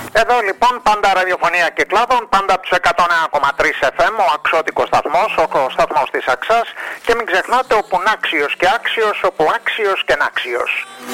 Εδώ λοιπόν πάντα ραδιοφωνία Κυκλάδων, πάντα τους 101,3 FM, ο αξιώτικος σταθμός, ο σταθμός της Αξάς, και μην ξεχνάτε όπου νάξιος και άξιος, όπου άξιος και νάξιος.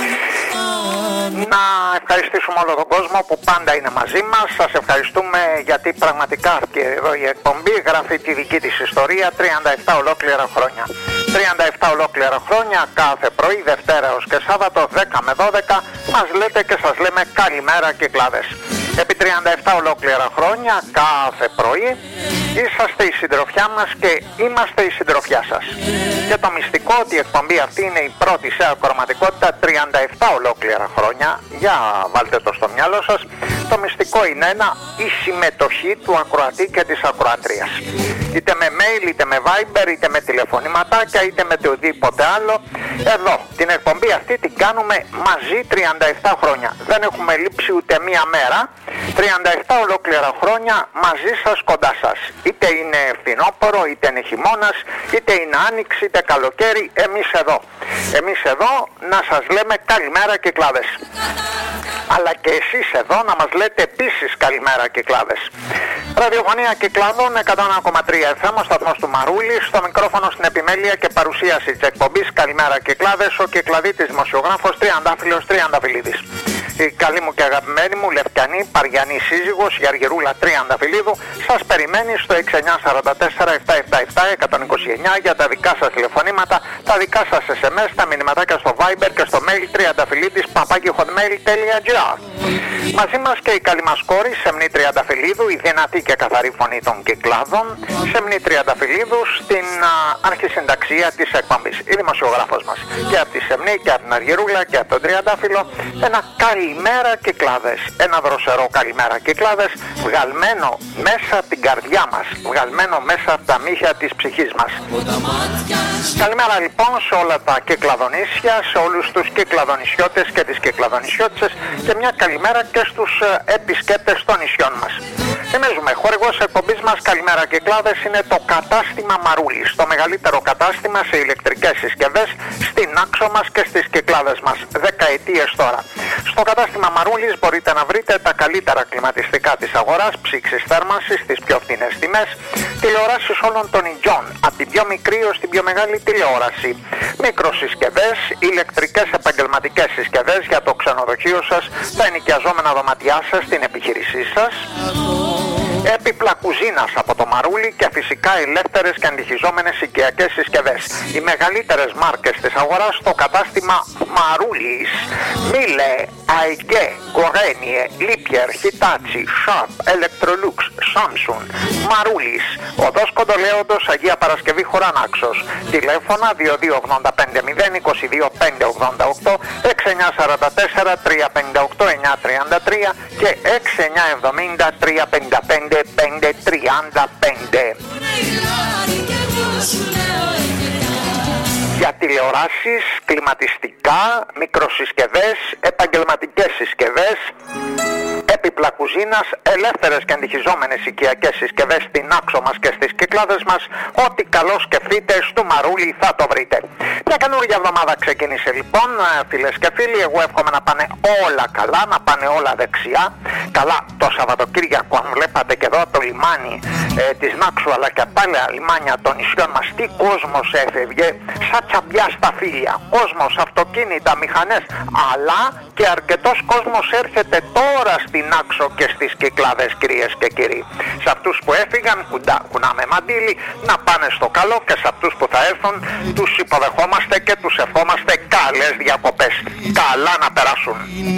Να ευχαριστήσουμε όλο τον κόσμο που πάντα είναι μαζί μας. Σας ευχαριστούμε γιατί πραγματικά και εδώ η εκπομπή γράφει τη δική της ιστορία 37 ολόκληρα χρόνια. 37 ολόκληρα χρόνια κάθε πρωί, Δευτέρα ως και Σάββατο 10 με 12 μας λέτε και σας λέμε καλημέρα Κυκλάδες. Επί 37 ολόκληρα χρόνια κάθε πρωί είσαστε η συντροφιά μας και είμαστε η συντροφιά σας. Και το μυστικό ότι η εκπομπή αυτή είναι η πρώτη σε ακροματικότητα 37 ολόκληρα χρόνια, για βάλτε το στο μυαλό σας, το μυστικό είναι η συμμετοχή του ακροατή και της ακροάτριας. Είτε με mail, είτε με Viber, είτε με τηλεφωνηματάκια, είτε με οτιδήποτε άλλο. Εδώ την εκπομπή αυτή την κάνουμε μαζί 37 χρόνια. Δεν έχουμε λείψει ούτε μία μέρα. 37 ολόκληρα χρόνια μαζί σας, κοντά σας. Είτε είναι φθινόπωρο, είτε είναι χειμώνας, είτε είναι άνοιξη, είτε καλοκαίρι, εμείς εδώ. Εμείς εδώ να σας λέμε καλημέρα Κυκλάδες. Αλλά και εσείς εδώ να μας λέτε επίσης καλημέρα Κυκλάδες. Ραδιοφωνία Κυκλάδων 101,3 FM, ο σταθμός του Μαρούλη, στο μικρόφωνο στην επιμέλεια και παρουσίαση της εκπομπής καλημέρα Κυκλάδες, ο Κυκλαδίτης δημοσιογράφος Τριαντάφυλλος Τριανταφυλλίδης. Η καλή μου και αγαπημένη μου λευκιανή παριανή σύζυγος, η Αργυρούλα Τριανταφυλλίδου, σας περιμένει στο 6944-777-129 για τα δικά σας τηλεφωνήματα, τα δικά σας SMS, τα μηνυματάκια στο Viber και στο mail triανταφυλλίδης@hotmail.gr. Μαζί μας και η καλή μας κόρη Σεμνή Τριανταφυλλίδου, η δυνατή και καθαρή φωνή των Κυκλάδων, Σεμνή Τριανταφυλλίδου στην αρχισυνταξία της εκπομπής. Η δημοσιογράφος μας. Και από τη Σεμνή και από την Αργυρούλα και από τον Τριαντάφυλλο ένα καλημέρα Κυκλάδες. Ένα δροσερό καλημέρα Κυκλάδες, βγαλμένο μέσα από την καρδιά μας, βγαλμένο μέσα από τα μύχια της ψυχής μας. Καλημέρα λοιπόν σε όλα τα Κυκλαδονήσια, σε όλους τους Κυκλαδονησιώτες και τις Κυκλαδονησιώτισσες, και μια καλημέρα και στους επισκέπτες των νησιών μας. Θυμίζουμε, χορηγός εκπομπής μας καλημέρα Κυκλάδες είναι το κατάστημα Μαρούλης, το μεγαλύτερο κατάστημα σε ηλεκτρικές συσκευές στην Άξο μας και στις Κυκλάδες μας, δεκαετίες τώρα. Στο κατάστημα Μαρούλης μπορείτε να βρείτε τα καλύτερα κλιματιστικά της αγοράς, ψήξεις θέρμανσης στις πιο φθηνές τιμές, τηλεοράσεις όλων των ειδιών, από την πιο μικρή ως την πιο μεγάλη τηλεόραση, μικροσυσκευές, ηλεκτρικές επαγγελματικές συσκευές για το ξενοδοχείο σας, τα ενοικιαζόμενα δωματιά σας, την επιχείρησή σας, έπιπλα κουζίνας από το Μαρούλι και φυσικά ελεύθερες και αντιχιζόμενες οικιακές συσκευές. Οι μεγαλύτερες μάρκες της αγοράς στο κατάστημα Μαρούλης: Μίλε, Αϊκέ, Κορένιε, Λίπιερ, Χιτάτσι, Σαρπ, Electrolux, Samsung. Μαρούλης, οδός Κοντολέοντος, Αγία Παρασκευή Χωρανάξος. Τηλέφωνα 2250-22-588, 6944-358-933 και 6970-355-535. Για τηλεοράσεις, κλιματιστικά, μικροσυσκευές, επαγγελματικές συσκευές, έπιπλα κουζίνας, ελεύθερες και αντιχιζόμενες οικιακές συσκευές στην Άξο μας και στις Κυκλάδες μας, ό,τι καλό σκεφτείτε στο Μαρούλι θα το βρείτε. Μια καινούργια εβδομάδα ξεκίνησε λοιπόν, φίλες και φίλοι. Εγώ εύχομαι να πάνε όλα καλά, να πάνε όλα δεξιά. Καλά, το Σαββατοκύριακο, αν βλέπατε και εδώ το λιμάνι της Νάξου, αλλά και από άλλα λιμάνια των νησιών μας, τι κόσμος έφευγε, σαν τσαμπιά στα φύλλα. Κόσμος, αυτοκίνητα, μηχανές, αλλά και αρκετός κόσμος έρχεται τώρα στην Άξο και στις Κυκλάδες, κυρίες και κύριοι. Σε αυτούς που έφυγαν, κουνάμε μαντίλι, να πάνε στο καλό, και σε αυτούς που θα έρθουν τους υποδεχόμαστε και τους ευχόμαστε καλές διακοπές. Καλά να περάσουν.